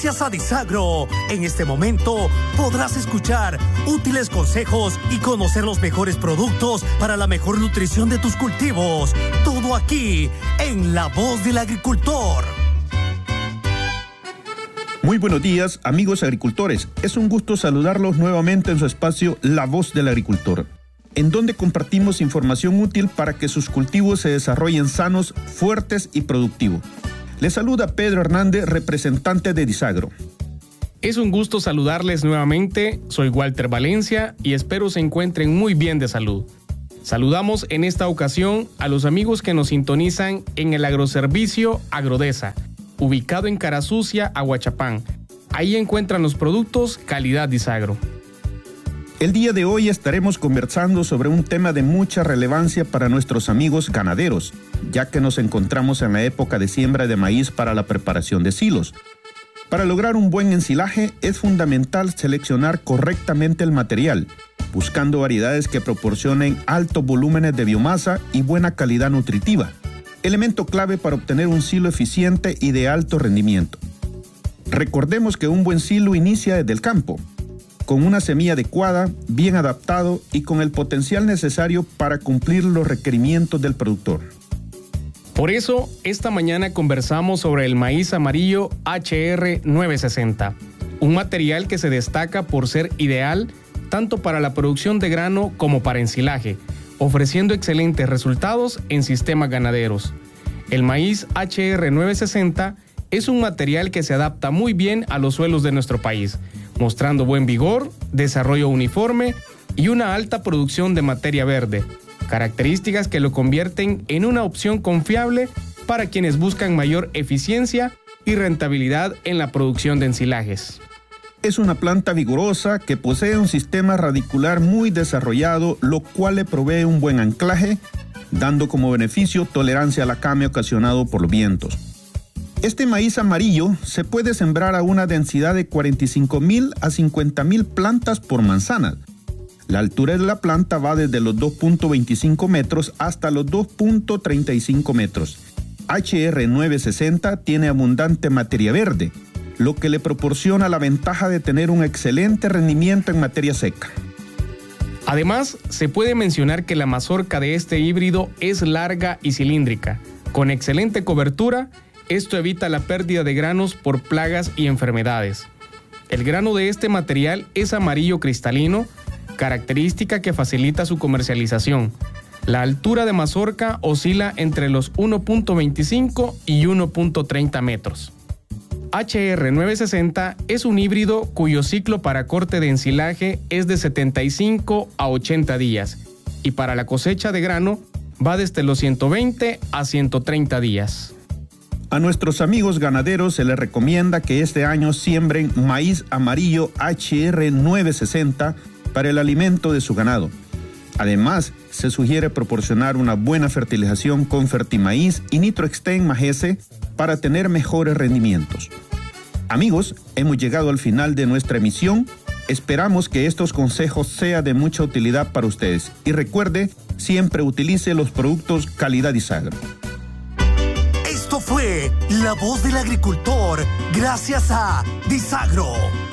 Gracias a Disagro, en este momento podrás escuchar útiles consejos y conocer los mejores productos para la mejor nutrición de tus cultivos. Todo aquí, en La Voz del Agricultor. Muy buenos días, amigos agricultores. Es un gusto saludarlos nuevamente en su espacio La Voz del Agricultor, en donde compartimos información útil para que sus cultivos se desarrollen sanos, fuertes y productivos. Les saluda Pedro Hernández, representante de Disagro. Es un gusto saludarles nuevamente. Soy Walter Valencia y espero se encuentren muy bien de salud. Saludamos en esta ocasión a los amigos que nos sintonizan en el agroservicio Agrodesa, ubicado en Carasucia, Aguachapán. Ahí encuentran los productos calidad Disagro. El día de hoy estaremos conversando sobre un tema de mucha relevancia para nuestros amigos ganaderos, ya que nos encontramos en la época de siembra de maíz para la preparación de silos. Para lograr un buen ensilaje es fundamental seleccionar correctamente el material, buscando variedades que proporcionen altos volúmenes de biomasa y buena calidad nutritiva, elemento clave para obtener un silo eficiente y de alto rendimiento. Recordemos que un buen silo inicia desde el campo, con una semilla adecuada, bien adaptado y con el potencial necesario para cumplir los requerimientos del productor. Por eso, esta mañana conversamos sobre el maíz amarillo HR960, un material que se destaca por ser ideal tanto para la producción de grano como para ensilaje, ofreciendo excelentes resultados en sistemas ganaderos. El maíz HR960 es un material que se adapta muy bien a los suelos de nuestro país, mostrando buen vigor, desarrollo uniforme y una alta producción de materia verde, características que lo convierten en una opción confiable para quienes buscan mayor eficiencia y rentabilidad en la producción de ensilajes. Es una planta vigorosa que posee un sistema radicular muy desarrollado, lo cual le provee un buen anclaje, dando como beneficio tolerancia al acame ocasionado por los vientos. Este maíz amarillo se puede sembrar a una densidad de 45,000 a 50,000 plantas por manzana. La altura de la planta va desde los 2.25 metros hasta los 2.35 metros. HR960 tiene abundante materia verde, lo que le proporciona la ventaja de tener un excelente rendimiento en materia seca. Además, se puede mencionar que la mazorca de este híbrido es larga y cilíndrica, con excelente cobertura. Esto evita la pérdida de granos por plagas y enfermedades. El grano de este material es amarillo cristalino, característica que facilita su comercialización. La altura de mazorca oscila entre los 1.25 y 1.30 metros. HR960 es un híbrido cuyo ciclo para corte de ensilaje es de 75 a 80 días y para la cosecha de grano va desde los 120 a 130 días. A nuestros amigos ganaderos se les recomienda que este año siembren maíz amarillo HR960 para el alimento de su ganado. Además, se sugiere proporcionar una buena fertilización con Fertimaíz y Nitroexten Magese para tener mejores rendimientos. Amigos, hemos llegado al final de nuestra emisión. Esperamos que estos consejos sean de mucha utilidad para ustedes. Y recuerde, siempre utilice los productos calidad Disagro. Esto fue La Voz del Agricultor, gracias a Disagro.